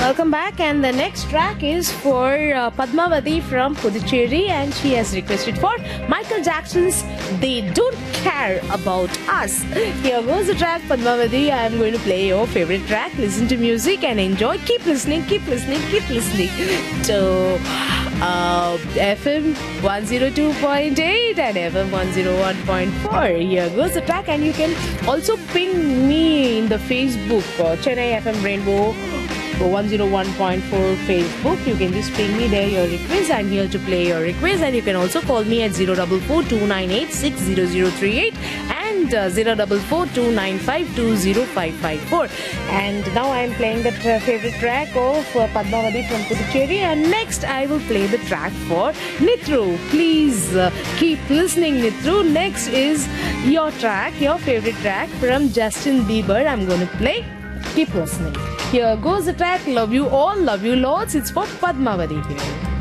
Welcome back, and the next track is for Padmavati from Puducherry, and she has requested for Michael Jackson's They Don't Care About Us. Here goes the track, Padmavati. I am going to play your favorite track. Listen to music and enjoy. Keep listening, keep listening, keep listening to FM 102.8 and FM 101.4. Here goes the track, and you can also ping me in the Facebook Chennai FM Rainbow 101.4 Facebook. You can just ping me there your request. I'm here to play your request, and you can also call me at 044-298-60038 and 044-295-20554. And now I'm playing the favorite track of Padmavati from Puducherry, and next I will play the track for Nitru. Please keep listening, Nitru. Next is your track, your favorite track from Justin Bieber. I'm going to play. Keep listening. Here goes the track. Love you all, love you lots. It's for Padmavati here.